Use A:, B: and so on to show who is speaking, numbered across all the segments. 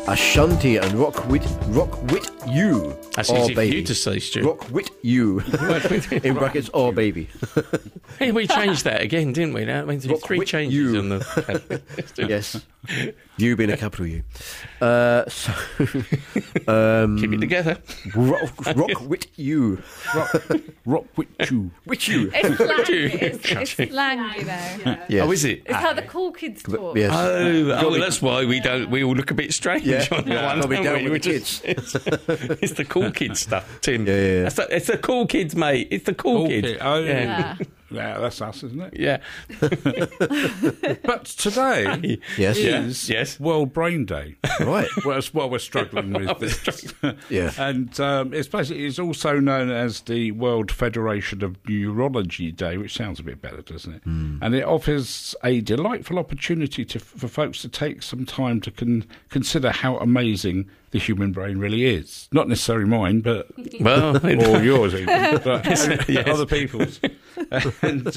A: Ashanti and rock wit you.
B: That's
A: or
B: easy for
A: baby.
B: you to say, Stu.
A: Rock wit you. In brackets, or baby.
B: Hey, we changed that again, didn't we? That means
A: Rock
B: three
A: with
B: changes
A: you.
B: on the.
A: Yes. You being a capital U.
B: Keep it together.
A: Rock wit you.
C: Rock with you.
A: Wit you.
D: It's slang. It's slang, you know.
A: Yes.
B: Oh, is it?
D: It's how the cool kids talk.
A: Yes.
B: Oh, that's why we all look a bit strange
A: Yeah.
B: on that one.
A: Gotta be
B: don't
A: down
B: we?
A: with
B: We're
A: the
B: just- It's the cool kid stuff, Tim.
A: Yeah.
B: It's the cool kids, mate. It's the cool kids.
C: kid. Oh,
B: yeah.
C: Yeah, that's us, isn't it?
B: Yeah.
C: But today
A: Yes.
C: is
B: Yes.
C: World Brain Day.
A: Right.
C: Well, that's what we're struggling with. this.
A: Yeah.
C: And it's also known as the World Federation of Neurology Day, which sounds a bit better, doesn't it? And it offers a delightful opportunity for folks to take some time to consider how amazing the human brain really is. Not necessarily mine, but
B: Well,
C: or yours even, but
B: Yes.
C: other people's. And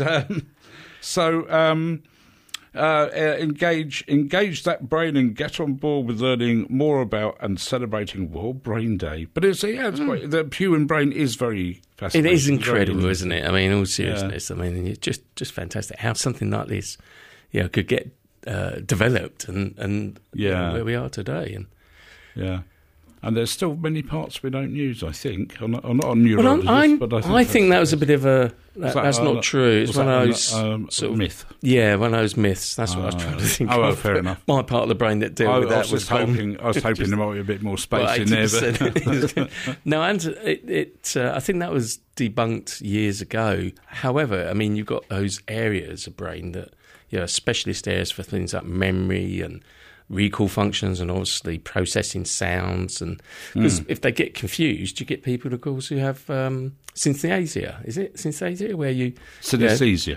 C: engage that brain and get on board with learning more about and celebrating World Brain Day. But it's great. The human brain is very
B: it
C: fascinating.
B: is
C: very
B: incredible,
C: interesting.
B: isn't it? I mean, in all seriousness, I mean, it's just fantastic how something like this, could get developed and where we are today. And
C: Yeah. And there's still many parts we don't use, I think. I'm not a neurologist, but
B: I think that was a bit of a.
C: that-
B: That's not true. It's
C: was
B: one
C: that
B: of those
C: sort of myth.
B: Yeah, one of those myths. That's what I was trying to think of.
C: Fair enough.
B: My part of the brain that dealt
C: I
B: with that
C: was hoping there might be a bit more space in there. But
B: No, and I think that was debunked years ago. However, I mean, you've got those areas of brain that, specialist areas for things like memory and recall functions and obviously processing sounds. And because if they get confused, you get people, of course, who have synesthesia. Is it synesthesia where you...
C: synesthesia.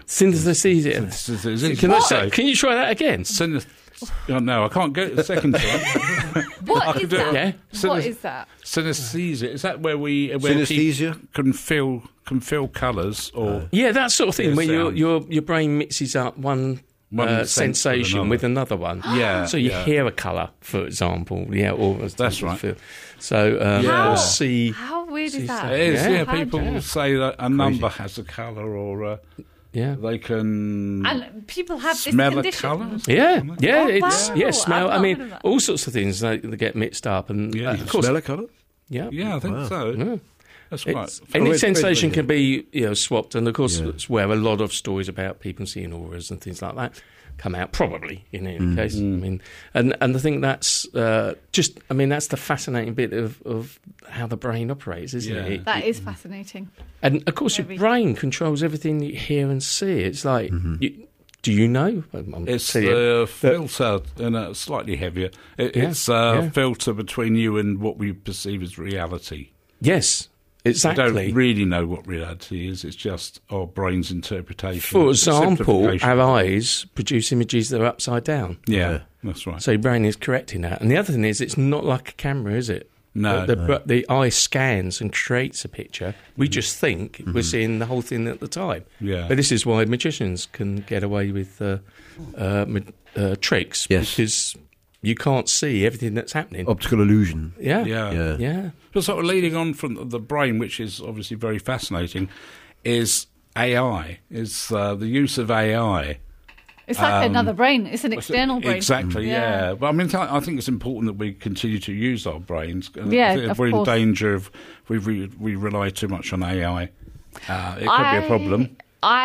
B: Synesthesia. Can you try that again?
C: Oh, no, I can't get it the second time.
D: What is that?
B: Yeah.
D: What is that?
C: Synesthesia. Is that where
A: Synesthesia?
C: people can feel colours or
B: Yeah, that sort of thing,
C: Yeah,
B: where
C: sounds.
B: your brain mixes up one
C: sense
B: sensation with another one.
C: Yeah,
B: So you
C: yeah.
B: hear a colour, for example. Yeah, or
C: That's right.
B: Feel. So
D: How?
B: or see.
D: How weird is that?
C: It is,
B: Yeah.
C: people say that a number has a colour or
B: Yeah.
C: they can
D: And people have this
C: smell a
D: condition.
C: colour.
B: Yeah, yeah,
D: Oh,
B: it's
D: wow.
B: smell.
D: I've
B: I
D: not
B: mean,
D: heard of that.
B: all sorts of things they get mixed up, and
C: Yeah.
B: of course,
A: Smell a colour?
B: yeah,
C: Yeah, I think so.
B: yeah.
C: That's right.
B: It's, any
A: Red-
B: sensation
A: red-
B: can be swapped, and of course,
A: Yeah.
B: it's where a lot of stories about people seeing auras and things like that come out. Probably in any case, I mean, and I think that's that's the fascinating bit of how the brain operates, isn't
C: Yeah.
B: it?
D: That is fascinating.
B: And of course,
D: Very.
B: your brain controls everything you hear and see. It's like, do you know?
C: It's
B: telling you.
C: the filter, and slightly heavier. It's a filter between you and what we perceive as reality.
B: Yes,
C: We
B: exactly.
C: don't really know what reality is. It's just our brain's interpretation.
B: For example,
C: Simplification.
B: our eyes produce images that are upside down.
C: Yeah, that's right.
B: So your brain is correcting that. And the other thing is, it's not like a camera, is it?
C: No.
B: The eye scans and creates a picture. We just think we're seeing the whole thing at the time.
C: Yeah.
B: But this is why magicians can get away with tricks,
A: Yes.
B: because you can't see everything that's happening.
A: Optical illusion.
B: Yeah.
C: Yeah.
B: Yeah.
C: But sort of leading on from the brain, which is obviously very fascinating, is AI, is the use of AI.
D: It's like another brain. It's an external brain.
C: Exactly,
D: Yeah.
C: yeah. But I mean, I think it's important that we continue to use our brains.
D: Yeah,
C: I think
D: of
C: we're
D: course.
C: in danger of we rely too much on AI. It could be a problem.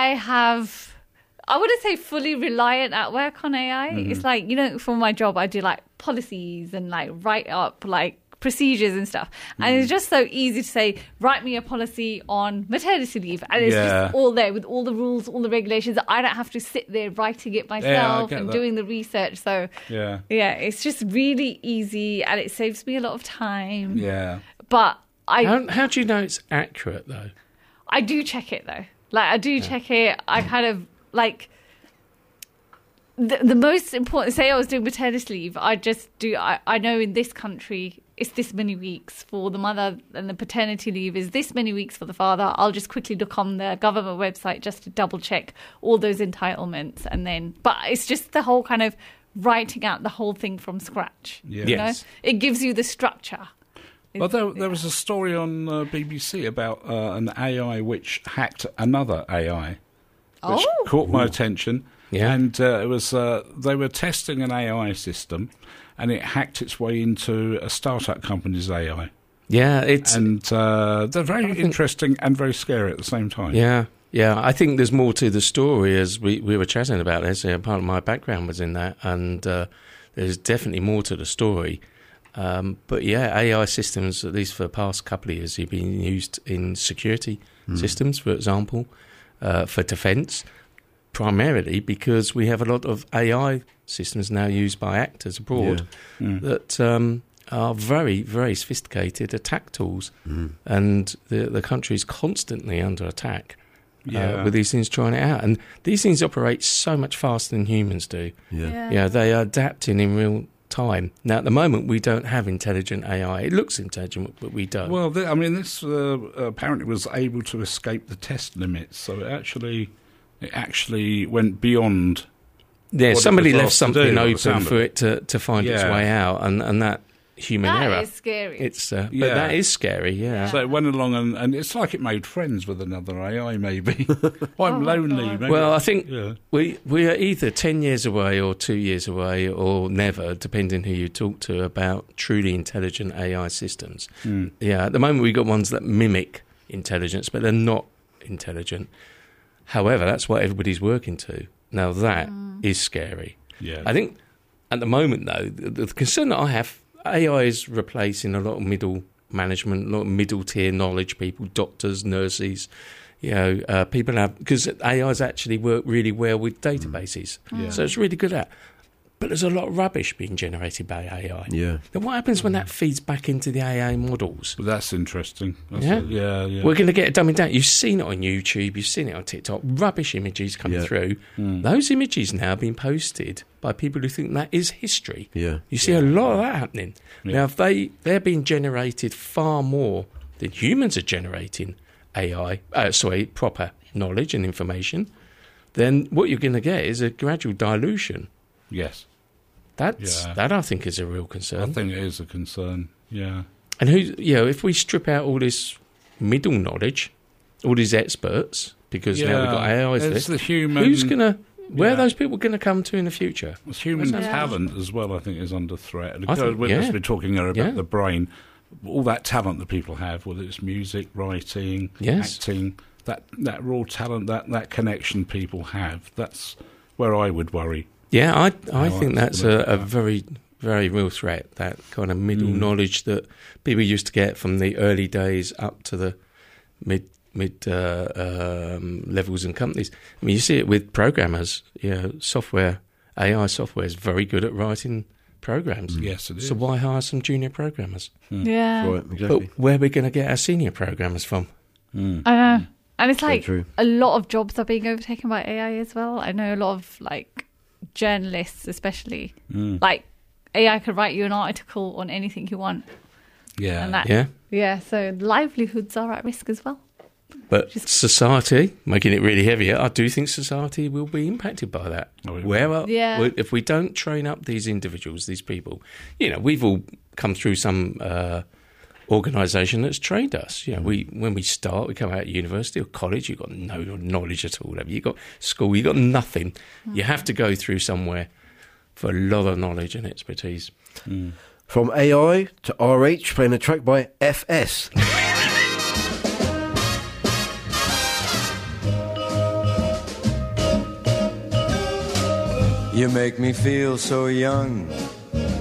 D: I wouldn't say fully reliant at work on AI. It's like, for my job, I do like policies and like write up like procedures and stuff. And it's just so easy to say, write me a policy on maternity leave. And it's just all there with all the rules, all the regulations. I don't have to sit there writing it myself
C: get
D: and
C: that.
D: doing the research. So
C: Yeah.
D: it's just really easy and it saves me a lot of time.
C: Yeah.
D: But
B: How do you know it's accurate, though?
D: I do check it though. Like I do check it. I kind of like the most important. Say I was doing maternity leave. I just do. I know in this country it's this many weeks for the mother, and the paternity leave is this many weeks for the father. I'll just quickly look on the government website just to double check all those entitlements, and then. But it's just the whole kind of writing out the whole thing from scratch.
C: Yeah.
D: You know?
B: Yes.
D: It gives you the structure.
C: Well, there was a story on BBC about an AI which hacked another AI, which caught my attention.
B: Yeah.
C: And it was they were testing an AI system, and it hacked its way into a startup company's AI.
B: Yeah, it's
C: And they're very interesting and very scary at the same time.
B: yeah. I think there's more to the story, as we were chatting about this. Part of my background was in that, and there's definitely more to the story. But yeah, AI systems, at least for the past couple of years, have been used in security systems, for example, for defence, primarily because we have a lot of AI systems now used by actors abroad that are very, very sophisticated attack tools, and the country's constantly under attack. With these things trying it out, and these things operate so much faster than humans do.
D: Yeah.
B: They are adapting in real time. Now, at the moment, we don't have intelligent AI. It looks intelligent, but we don't.
C: Well, this apparently was able to escape the test limits, so it actually went beyond.
B: Yeah,
C: what
B: somebody
C: it was
B: left
C: asked to
B: something
C: do, by the
B: open
C: sound
B: for
C: of
B: it to find its way out, and that human
D: That
B: error.
D: is scary.
B: But that is scary. Yeah.
C: So it went along, and it's like it made friends with another AI, maybe. I'm
D: my
C: lonely.
D: God.
C: Maybe.
B: Well, I think
C: Yeah.
B: we are either 10 years away or 2 years away or never, depending who you talk to, about truly intelligent AI systems. Yeah, at the moment we've got ones that mimic intelligence, but they're not intelligent. However, that's what everybody's working to. Now that is scary.
C: Yeah.
B: I think at the moment, though, the concern that I have, AI is replacing a lot of middle management, a lot of middle tier knowledge people, doctors, nurses. People have, because AIs actually work really well with databases, so it's really good at. But there's a lot of rubbish being generated by AI.
A: Yeah.
B: Then what happens when that feeds back into the AI models?
C: Well, that's interesting.
B: Yeah.
C: Yeah.
B: We're going to get it dumbing down. You've seen it on YouTube, you've seen it on TikTok, rubbish images coming through. Those images now are being posted by people who think that is history.
A: Yeah.
B: You see a lot of that happening. Now, if they're being generated far more than humans are generating proper knowledge and information, then what you're going to get is a gradual dilution.
C: Yes.
B: That I think is a real
C: I
B: concern.
C: think it is a concern. Yeah.
B: And if we strip out all this middle knowledge, all these experts, because now we've got AIs
C: It's
B: there,
C: the human.
B: where are those people going to come to in the future?
C: It's human
D: Yeah.
C: talent as well, I think, is under threat.
B: I think,
C: We're talking here about
B: Yeah.
C: the brain. All that talent that people have, whether it's music, writing,
B: Yes.
C: acting, that raw talent, that connection people have, that's where I would worry.
B: Yeah, I
C: How
B: think
C: it's
B: that's
C: gonna
B: a
C: be.
B: very, very real threat, that kind of middle knowledge that people used to get from the early days up to the mid levels in companies. I mean, you see it with programmers. AI software is very good at writing programs.
C: Yes, it is.
B: So why hire some junior programmers?
D: Yeah.
A: Right, exactly.
B: But where are we going to get our senior programmers from?
D: I know. And it's like
A: true.
D: a lot of jobs are being overtaken by AI as well. I know a lot of journalists, especially. Like AI could write you an article on anything you want.
C: Yeah.
D: And that,
B: Yeah.
D: so livelihoods are at risk as well.
B: But society, making it really heavier, I do think society will be impacted by that.
C: Oh, it will.
B: If we don't train up these individuals, these people, we've all come through some organisation that's trained us. When we start, we come out of university or college, you've got no knowledge at all. You've got school, you've got nothing. You have to go through somewhere for a lot of knowledge and expertise.
A: From AI to RH, playing a track by FS.
E: You make me feel so young